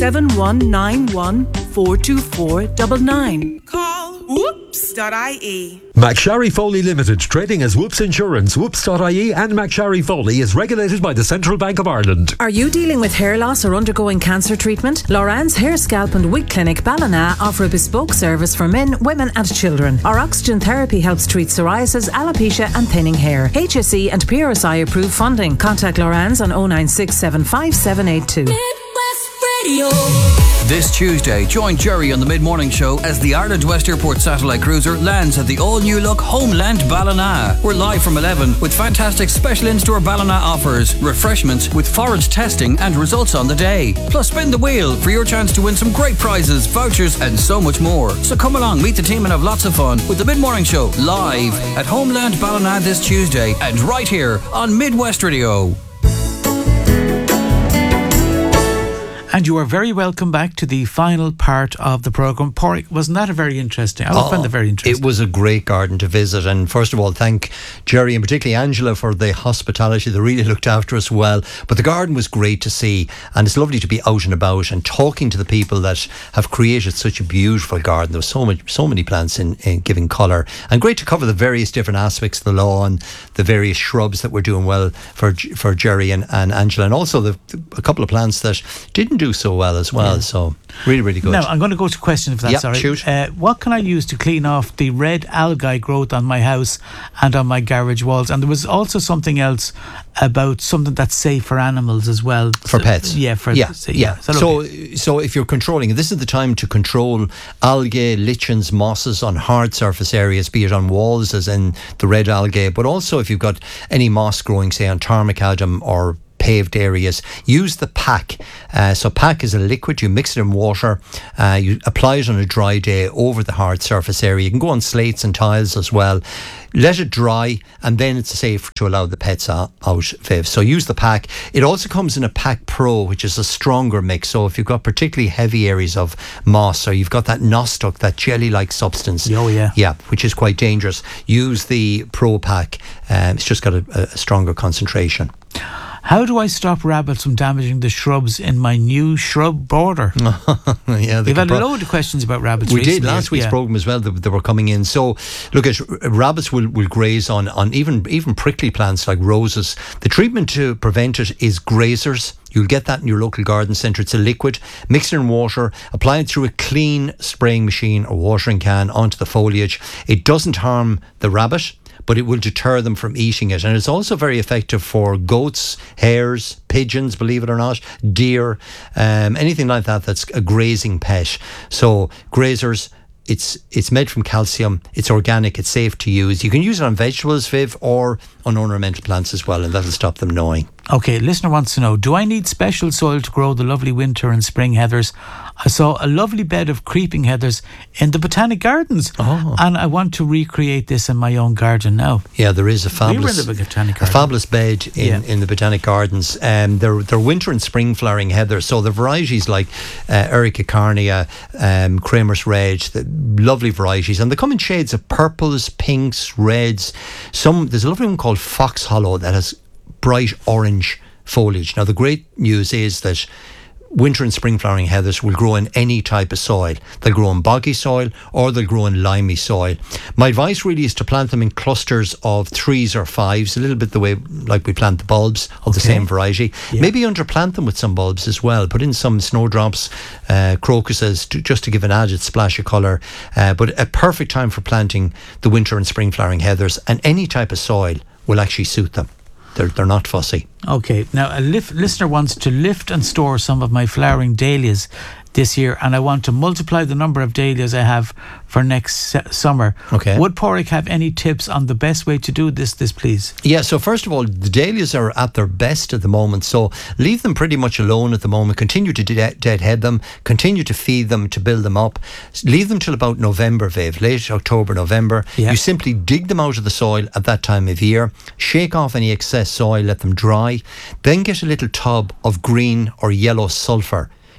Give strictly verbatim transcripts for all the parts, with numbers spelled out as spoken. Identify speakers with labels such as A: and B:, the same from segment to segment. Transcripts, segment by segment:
A: seven one nine one four two four nine nine.
B: Call whoops dot I E.
C: McSharry Foley Limited, trading as Whoops Insurance, whoops dot I E and McSharry Foley is regulated by the Central Bank of Ireland.
A: Are you dealing with hair loss or undergoing cancer treatment? Loran's Hair, Scalp and Wig Clinic Ballina offer a bespoke service for men, women and children. Our oxygen therapy helps treat psoriasis, alopecia and thinning hair. H S E and P R S I approved funding. Contact Loran's on oh nine six seven five seven eight two.
D: This Tuesday, join Jerry on the Mid-Morning Show as the Ireland West Airport satellite cruiser lands at the all-new look Homeland Ballina. We're live from eleven with fantastic special in-store Ballina offers, refreshments with foreign testing and results on the day. Plus, spin the wheel for your chance to win some great prizes, vouchers and so much more. So come along, meet the team and have lots of fun with the Mid-Morning Show live at Homeland Ballina this Tuesday and right here on Midwest Radio.
E: And you are very welcome back to the final part of the programme. Porrick, wasn't that a very interesting? I oh, found it very interesting.
F: It was a great garden to visit. And first of all, thank Jerry and particularly Angela for the hospitality. They really looked after us well. But the garden was great to see. And it's lovely to be out and about and talking to the people that have created such a beautiful garden. There was so much, so many plants in, in giving colour. And great to cover the various different aspects of the lawn, the various shrubs that were doing well for for Jerry and, and Angela. And also the, a couple of plants that didn't do so well as well, yeah. So really really good.
E: Now I'm going to go to question if that's
F: yep,
E: all right.
F: Shoot.
E: Uh, what can I use to clean off the red algae growth on my house and on my garage walls? And there was also something else about something that's safe for animals as well,
F: for
E: so,
F: pets.
E: Yeah, for
F: yeah,
E: say,
F: yeah.
E: So,
F: so
E: okay.
F: so if you're controlling, this is the time to control algae, lichens, mosses on hard surface areas, be it on walls as in the red algae, but also if you've got any moss growing, say on tarmac adam or paved areas, use the pack. Uh, so pack is a liquid, you mix it in water, uh, you apply it on a dry day over the hard surface area. You can go on slates and tiles as well. Let it dry and then it's safe to allow the pets out, Viv. So use the pack. It also comes in a Pack Pro, which is a stronger mix. So if you've got particularly heavy areas of moss or you've got that nostoc, that jelly-like substance,
E: oh yeah,
F: yeah, which is quite dangerous, use the Pro Pack. Um, it's just got a, a stronger concentration.
E: How do I stop rabbits from damaging the shrubs in my new shrub border?
F: yeah,
E: We've had pro- a load of questions about rabbits
F: We
E: recently.
F: did last week's
E: yeah.
F: programme as well. They, they were coming in. So, look, at rabbits will, will graze on, on even even prickly plants like roses. The treatment to prevent it is grazers. You'll get that in your local garden centre. It's a liquid. Mix it in water. Apply it through a clean spraying machine or watering can onto the foliage. It doesn't harm the rabbit, but it will deter them from eating it. And it's also very effective for goats, hares, pigeons, believe it or not, deer, um, anything like that that's a grazing pet. So grazers, it's it's made from calcium, it's organic, it's safe to use. You can use it on vegetables, Viv, or on ornamental plants as well, and that'll stop them gnawing.
E: Okay, listener wants to know, do I need special soil to grow the lovely winter and spring heathers? I saw a lovely bed of creeping heathers in the Botanic Gardens,
F: oh.
E: and I want to recreate this in my own garden now.
F: Yeah, there is a fabulous,
E: we were in the Botanic
F: a fabulous bed in,
E: yeah.
F: in the Botanic Gardens. Um, they're, they're winter and spring flowering heathers, so the varieties like uh, Erica carnea, um, Kramer's Red, the lovely varieties, and they come in shades of purples, pinks, reds. Some There's a lovely one called Fox Hollow that has bright orange foliage. Now the great news is that winter and spring flowering heathers will grow in any type of soil. They'll grow in boggy soil or they'll grow in limey soil. My advice really is to plant them in clusters of threes or fives, a little bit the way like we plant the bulbs of okay. the same variety. Yeah. Maybe underplant them with some bulbs as well. Put in some snowdrops, uh, crocuses, to, just to give an added splash of colour. Uh, but a perfect time for planting the winter and spring flowering heathers, and any type of soil will actually suit them. They're, they're not fussy.
E: Okay, now a lif- listener wants to lift and store some of my flowering dahlias this year, and I want to multiply the number of dahlias I have for next se- summer.
F: Okay.
E: Would Porrick have any tips on the best way to do this, this please?
F: Yeah, so first of all, the dahlias are at their best at the moment, so leave them pretty much alone at the moment. Continue to de- deadhead them, continue to feed them, to build them up. Leave them till about November, Viv, late October, November. Yeah. You simply dig them out of the soil at that time of year, shake off any excess soil, let them dry, then get a little tub of green or yellow sulphur.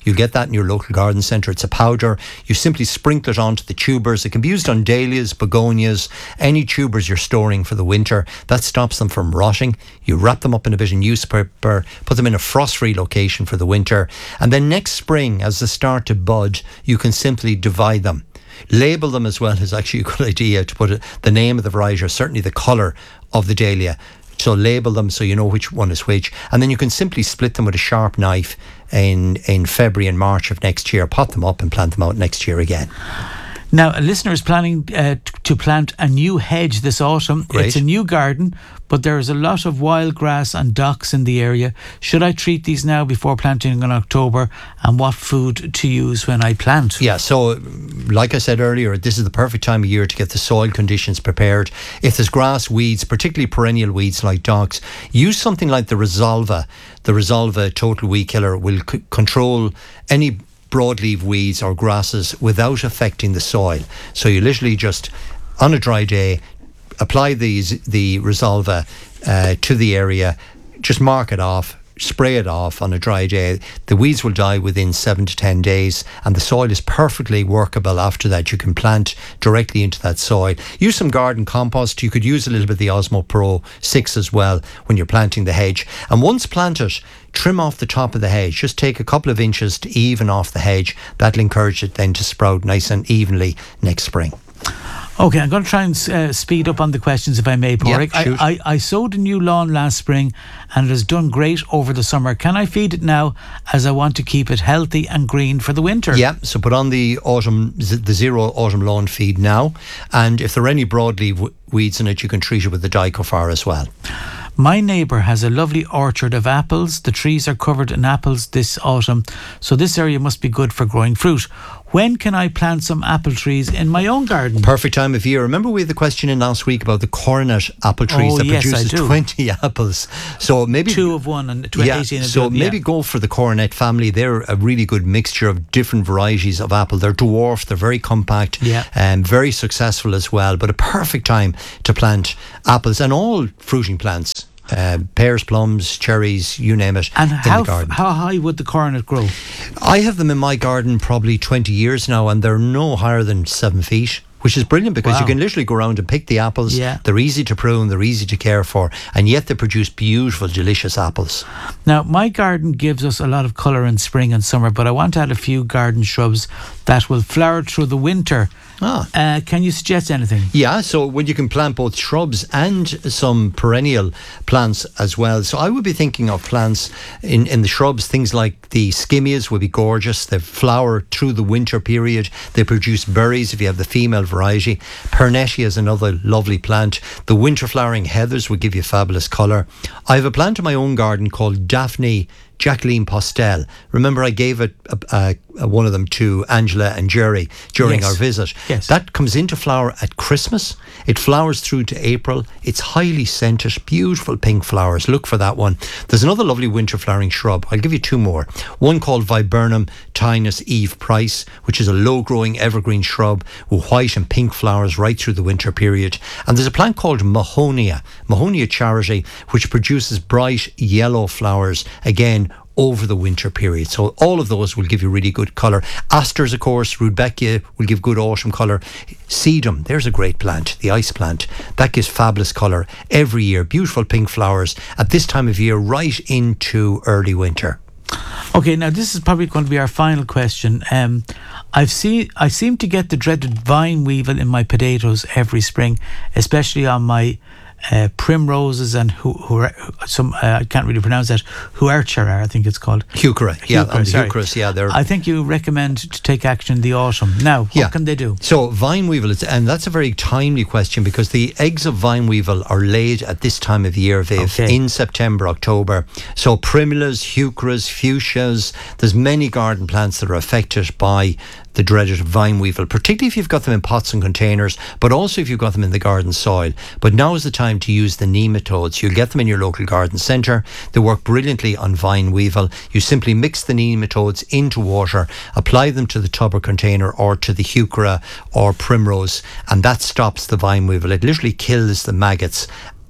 F: You get that in your local garden centre. It's a powder. You simply sprinkle it onto the tubers. It can be used on dahlias, begonias, any tubers you're storing for the winter. That stops them from rotting. You wrap them up in a bit of newspaper, put them in a frost-free location for the winter, and then next spring, as they start to bud, you can simply divide them. Label them as well is actually a good idea, to put it, the name of the variety or certainly the colour of the dahlia. So label them so you know which one is which, and then you can simply split them with a sharp knife in, in February and March of next year, pot them up and plant them out next year again.
E: Now, a listener is planning uh, t- to plant a new hedge this autumn.
F: Great.
E: It's a new garden, but there is a lot of wild grass and docks in the area. Should I treat these now before planting in October? And what food to use when I plant?
F: Yeah, so like I said earlier, this is the perfect time of year to get the soil conditions prepared. If there's grass, weeds, particularly perennial weeds like docks, use something like the Resolva. The Resolva Total Weed Killer will c- control any broadleaf weeds or grasses without affecting the soil. So you literally just, on a dry day, apply these the Resolva uh, to the area, just mark it off, spray it off on a dry day. The weeds will die within seven to ten days, and the soil is perfectly workable after that. You can plant directly into that soil. Use some garden compost. You could use a little bit of the Osmo Pro six as well when you're planting the hedge. And once planted, trim off the top of the hedge. Just take a couple of inches to even off the hedge. That'll encourage it then to sprout nice and evenly next spring.
E: Okay, I'm going to try and uh, speed up on the questions if I may, Pádraig.
F: Yeah, shoot.
E: I, I, I sowed a new lawn last spring and it has done great over the summer. Can I feed it now, as I want to keep it healthy and green for the winter?
F: Yeah, so put on the autumn, the zero autumn lawn feed now, and if there are any broadleaf w- weeds in it, you can treat it with the Dicofar as well.
E: My neighbour has a lovely orchard of apples. The trees are covered in apples this autumn, so this area must be good for growing fruit. When can I plant some apple trees in my own garden?
F: Perfect time of year. Remember we had the question in last week about the coronet apple trees
E: Oh,
F: that
E: yes, I
F: produces
E: do.
F: twenty apples. So maybe
E: Two of one and twenty,
F: yeah,
E: eighteen of
F: so
E: the other,
F: maybe
E: yeah.
F: go for the coronet family. They're a really good mixture of different varieties of apple. They're dwarf, they're very compact,
E: Yeah.
F: and very successful as well. But a perfect time to plant apples and all fruiting plants. Uh, pears, plums, cherries, you name it,
E: And
F: in
E: how,
F: the garden.
E: f- how high would the coronet grow?
F: I have them in my garden probably twenty years now, and they're no higher than seven feet, which is brilliant because
E: Wow.
F: you can literally go around and pick the apples.
E: Yeah.
F: They're easy to prune, they're easy to care for, and yet they produce beautiful, delicious apples.
E: Now, my garden gives us a lot of colour in spring and summer, but I want to add a few garden shrubs that will flower through the winter.
F: Ah.
E: Uh, can you suggest anything?
F: Yeah, so when you can plant both shrubs and some perennial plants as well. So I would be thinking of plants in, in the shrubs, things like the skimmias would be gorgeous. They flower through the winter period. They produce berries if you have the female variety. Pernetia is another lovely plant. The winter flowering heathers would give you fabulous colour. I have a plant in my own garden called Daphne Jacqueline Postel. Remember I gave it a, a, a, one of them to Angela and Jerry during
E: Yes.
F: our visit.
E: Yes.
F: That comes into flower at Christmas. It flowers through to April. It's highly scented, beautiful pink flowers. Look for that one. There's another lovely winter flowering shrub. I'll give you two more. One called Viburnum Tinus Eve Price, which is a low-growing evergreen shrub with white and pink flowers right through the winter period. And there's a plant called Mahonia, Mahonia Charity, which produces bright yellow flowers, again, over the winter period. So all of those will give you really good colour. Asters, of course, Rudbeckia will give good autumn colour. Sedum, there's a great plant, the ice plant. That gives fabulous colour every year. Beautiful pink flowers at this time of year, right into early winter.
E: Okay, now this is probably going to be our final question. Um, I've seen, I seem to get the dreaded vine weevil in my potatoes every spring, especially on my uh, primroses and who, who some uh, I can't really pronounce that. Huerchera, I think it's called.
F: Heuchera, yeah,
E: Heuchera,
F: and the
E: sorry.
F: Heucheras, yeah, they're.
E: I think you recommend to take action in the autumn. Now, what
F: Yeah.
E: can they do?
F: So vine weevil, it's, and that's a very timely question because the eggs of vine weevil are laid at this time of year, Viv,
E: Okay.
F: in September, October. So primulas, heucheras, fuchsias, there's many garden plants that are affected by the dreaded vine weevil, particularly if you've got them in pots and containers, but also if you've got them in the garden soil. But now is the time to use the nematodes. You'll get them in your local garden centre. They work brilliantly on vine weevil. You simply mix the nematodes into water, apply them to the tub or container or to the heuchera or primrose, and that stops the vine weevil. It literally kills the maggots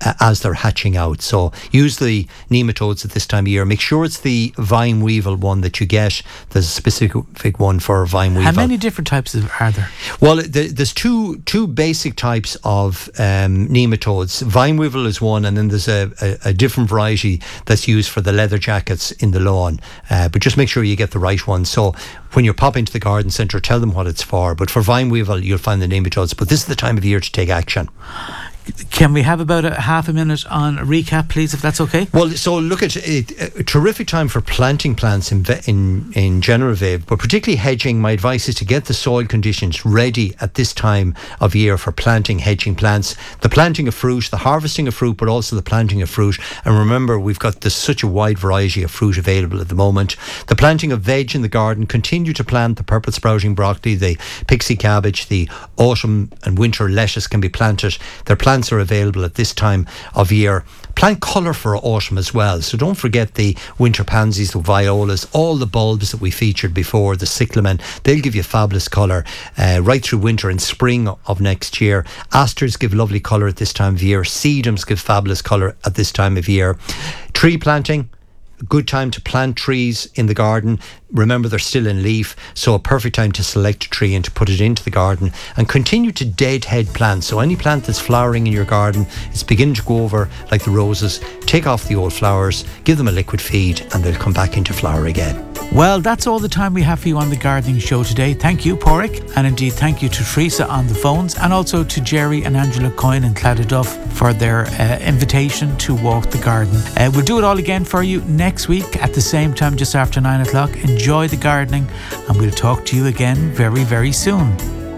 F: uh, as they're hatching out. So use the nematodes at this time of year. Make sure it's the vine weevil one that you get. There's a specific one for vine weevil.
E: How many different types of, are there?
F: Well, the, there's two two basic types of um, nematodes. Vine weevil is one, and then there's a, a, a different variety that's used for the leather jackets in the lawn. Uh, but just make sure you get the right one. So when you pop into the garden centre, tell them what it's for. But for vine weevil, you'll find the nematodes. But this is the time of year to take action.
E: Can we have about a half a minute on a recap, please, if that's okay?
F: Well, so look at it, a terrific time for planting plants in in, in general, Viv, but particularly hedging. My advice is to get the soil conditions ready at this time of year for planting, hedging plants, the planting of fruit, the harvesting of fruit, but also the planting of fruit. And remember, we've got this, such a wide variety of fruit available at the moment. The planting of veg in the garden, continue to plant the purple sprouting broccoli, the pixie cabbage, the autumn and winter lettuce can be planted. They're planted Plants are available at this time of year. Plant colour for autumn as well. So don't forget the winter pansies, the violas, all the bulbs that we featured before, the cyclamen. They'll give you fabulous colour uh, right through winter and spring of next year. Asters give lovely colour at this time of year. Sedums give fabulous colour at this time of year. Tree planting, good time to plant trees in the garden. Remember, they're still in leaf, so a perfect time to select a tree and to put it into the garden, and continue to deadhead plants. So any plant that's flowering in your garden, it's beginning to go over like the roses. Take off the old flowers, give them a liquid feed, and they'll come back into flower again.
E: Well, that's all the time we have for you on the gardening show today. Thank you, Porrick, and indeed thank you to Teresa on the phones, and also to Jerry and Angela Coyne in Claddaduff for their uh, invitation to walk the garden. Uh, we'll do it all again for you next week at the same time, just after nine o'clock. Enjoy the gardening, and we'll talk to you again very, very soon.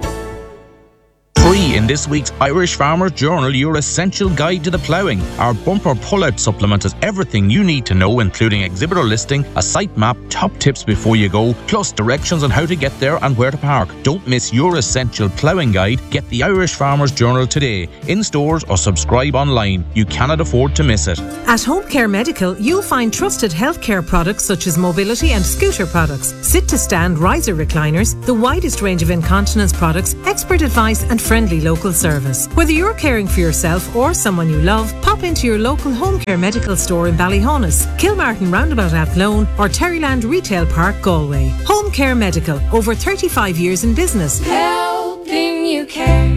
G: Free in this week's Irish Farmer's Journal, your essential guide to the ploughing. Our bumper pull-out supplement has everything you need to know, including exhibitor listing, a site map, top tips before you go, plus directions on how to get there and where to park. Don't miss your essential ploughing guide. Get the Irish Farmer's Journal today, in stores or subscribe online. You cannot afford to miss it.
A: At Home Care Medical, you'll find trusted healthcare products such as mobility and scooter products, sit-to-stand riser recliners, the widest range of incontinence products, expert advice and friendly local service. Whether you're caring for yourself or someone you love, pop into your local Home Care Medical store in Ballyhonus, Kilmartin Roundabout Athlone or Terryland Retail Park, Galway. Home Care Medical, over thirty-five years in business.
H: Helping you care.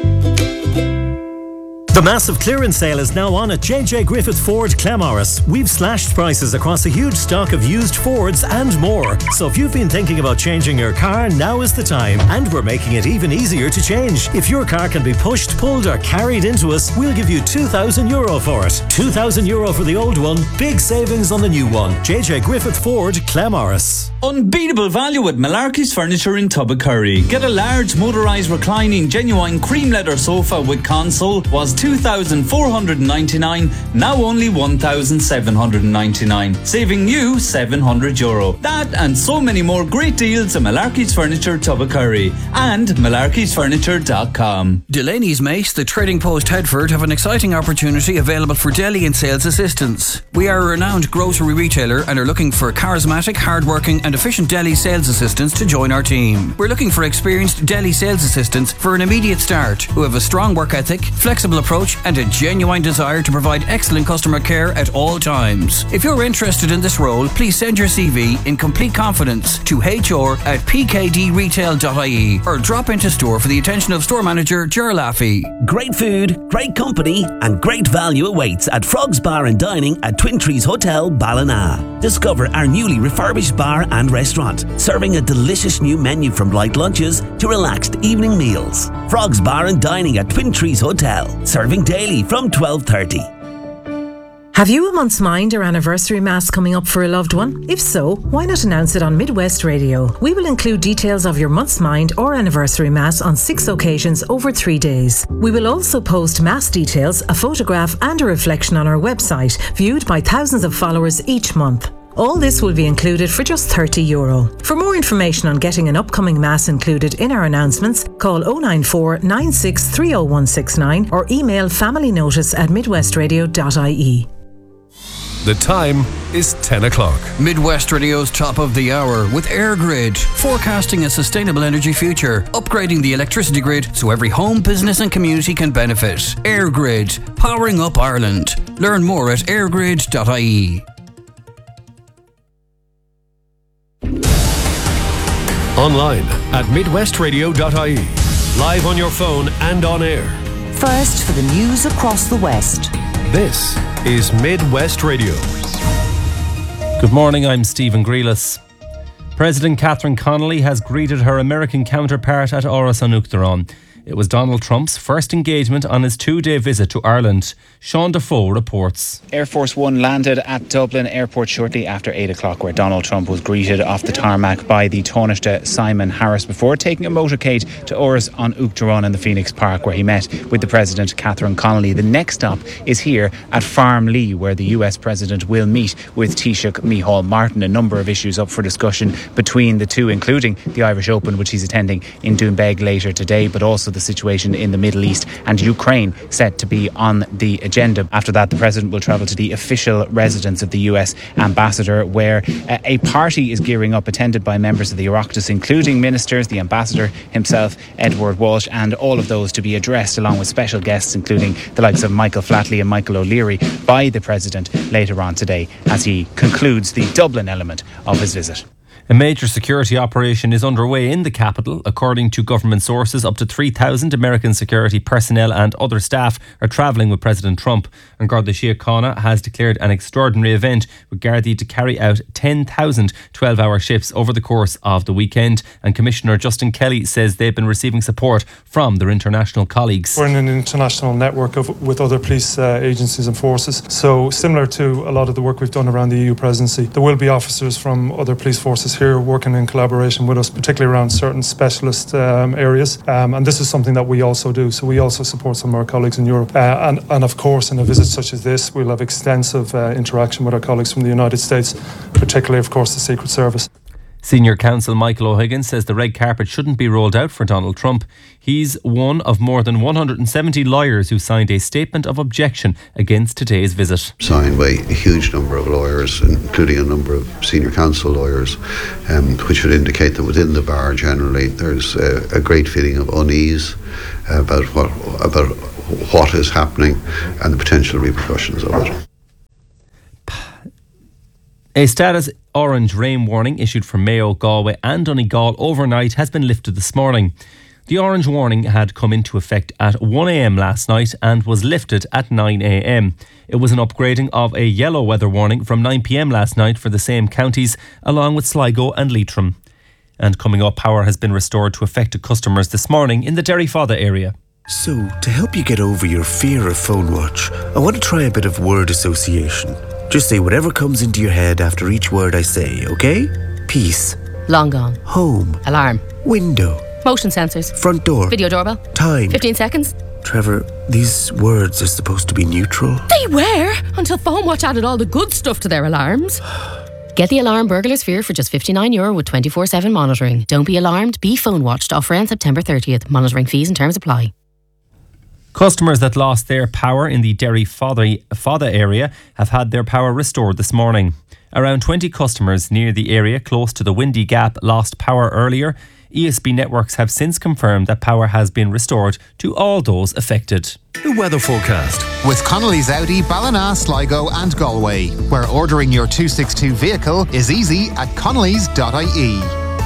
I: The massive clearance sale is now on at J J Griffith Ford Clamorris. We've slashed prices across a huge stock of used Fords and more. So if you've been thinking about changing your car, now is the time. And we're making it even easier to change. If your car can be pushed, pulled or carried into us, we'll give you two thousand euro for it. two thousand euro for the old one, big savings on the new one. J J Griffith Ford Clamorris.
J: Unbeatable value with Malarkey's Furniture in Tubbercurry. Get a large motorised reclining genuine cream leather sofa with console was two thousand four hundred ninety-nine, now only one thousand seven hundred ninety-nine, saving you seven hundred euro. That and so many more great deals at Malarkey's Furniture Tubbercurry and malarkeys furniture dot com.
D: Delaney's Mace, the Trading Post Headford, have an exciting opportunity available for deli and sales assistants. We are a renowned grocery retailer and are looking for charismatic, hardworking and efficient deli sales assistants to join our team. We're looking for experienced deli sales assistants for an immediate start who have a strong work ethic, flexible approach and a genuine desire to provide excellent customer care at all times. If you're interested in this role, please send your C V in complete confidence to h r at p k d retail dot i e or drop into store for the attention of store manager Ger Laffey.
K: Great food, great company and great value awaits at Frogs Bar and Dining at Twin Trees Hotel, Ballina. Discover our newly refurbished bar and restaurant, serving a delicious new menu from light lunches to relaxed evening meals. Frogs Bar and Dining at Twin Trees Hotel, serving daily from twelve thirty.
A: Have you a month's mind or anniversary mass coming up for a loved one? If so, why not announce it on Midwest Radio? We will include details of your month's mind or anniversary mass on six occasions over three days. We will also post mass details, a photograph and a reflection on our website, viewed by thousands of followers each month. All this will be included for just thirty euro. For more information on getting an upcoming mass included in our announcements, call oh nine four, nine six three oh one six nine or email familynotice at midwestradio dot i e.
L: The time is ten o'clock.
D: Midwest Radio's top of the hour with AirGrid, forecasting a sustainable energy future, upgrading the electricity grid so every home, business and community can benefit. AirGrid, powering up Ireland. Learn more at airgrid dot I E.
L: Online at midwest radio dot I E. Live on your phone and on air.
M: First for the news across the West.
L: This is Midwest Radio.
N: Good morning, I'm Stephen Grealis. President Catherine Connolly has greeted her American counterpart at Áras an Uachtaráin. It was Donald Trump's first engagement on his two-day visit to Ireland. Sean Defoe reports.
O: Air Force One landed at Dublin Airport shortly after eight o'clock, where Donald Trump was greeted off the tarmac by the Taoiseach Simon Harris before taking a motorcade to Áras an Uachtaráin in the Phoenix Park, where he met with the President, Catherine Connolly. The next stop is here at Farmlee, where the U S President will meet with Taoiseach Micheál Martin. A number of issues up for discussion between the two, including the Irish Open, which he's attending in Doonbeg later today, but also the situation in the Middle East and Ukraine set to be on the agenda. After that, the President will travel to the official residence of the U S Ambassador, where uh, a party is gearing up, attended by members of the Oireachtas, including ministers, the Ambassador himself, Edward Walsh, and all of those to be addressed, along with special guests, including the likes of Michael Flatley and Michael O'Leary, by the President later on today as he concludes the Dublin element of his visit.
N: A major security operation is underway in the capital. According to government sources, up to three thousand American security personnel and other staff are travelling with President Trump. And Garda Síochána has declared an extraordinary event with Gardaí to carry out ten thousand twelve-hour shifts over the course of the weekend. And Commissioner Justin Kelly says they've been receiving support from their international colleagues.
P: We're in an international network of, with other police uh, agencies and forces. So similar to a lot of the work we've done around the E U presidency, there will be officers from other police forces here working in collaboration with us, particularly around certain specialist um, areas. Um, and this is something that we also do. So we also support some of our colleagues in Europe. Uh, and, and of course, in a visit such as this, we'll have extensive uh, interaction with our colleagues from the United States, particularly, of course, the Secret Service.
N: Senior counsel Michael O'Higgins says the red carpet shouldn't be rolled out for Donald Trump. He's one of more than one hundred seventy lawyers who signed a statement of objection against today's visit.
Q: Signed by a huge number of lawyers, including a number of senior counsel lawyers, um, which would indicate that within the bar generally there's a, a great feeling of unease about what about what is happening and the potential repercussions of it.
N: A status orange rain warning issued for Mayo, Galway and Donegal overnight has been lifted this morning. The orange warning had come into effect at one a.m. last night and was lifted at nine a.m. It was an upgrading of a yellow weather warning from nine p.m. last night for the same counties, along with Sligo and Leitrim. And coming up, power has been restored to affected customers this morning in the Derryfother area.
R: So, to help you get over your fear of phone watch, I want to try a bit of word association. Just say whatever comes into your head after each word I say, okay? Peace.
S: Long gone.
R: Home.
S: Alarm.
R: Window.
S: Motion sensors.
R: Front door.
S: Video doorbell.
R: Time.
S: fifteen seconds.
R: Trevor, these words are supposed to be neutral.
S: They were, until PhoneWatch added all the good stuff to their alarms. Get the alarm Burglar Sphere for just fifty-nine euro with twenty-four seven monitoring. Don't be alarmed, be PhoneWatched. Offer ends September thirtieth. Monitoring fees and terms apply.
N: Customers that lost their power in the Derryfother area have had their power restored this morning. Around twenty customers near the area close to the Windy Gap lost power earlier. E S B Networks have since confirmed that power has been restored to all those affected.
L: The weather forecast
T: with Connolly's Audi, Ballina, Sligo and Galway, where ordering your two sixty-two vehicle is easy at connellys dot I E.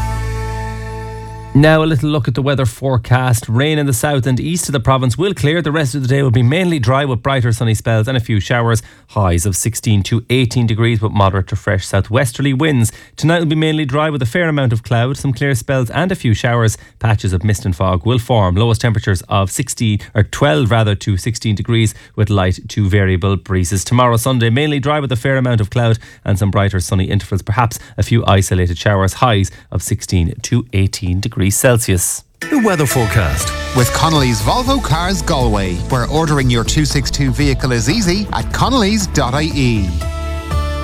N: Now a little look at the weather forecast. Rain in the south and east of the province will clear. The rest of the day will be mainly dry with brighter sunny spells and a few showers. Highs of sixteen to eighteen degrees with moderate to fresh southwesterly winds. Tonight will be mainly dry with a fair amount of cloud, some clear spells and a few showers. Patches of mist and fog will form. Lowest temperatures of sixteen or twelve rather to sixteen degrees with light to variable breezes. Tomorrow Sunday mainly dry with a fair amount of cloud and some brighter sunny intervals. Perhaps a few isolated showers. Highs of sixteen to eighteen degrees Celsius.
L: The weather forecast
T: with Connolly's Volvo Cars Galway, where ordering your two sixty-two vehicle is easy at connellys dot I E.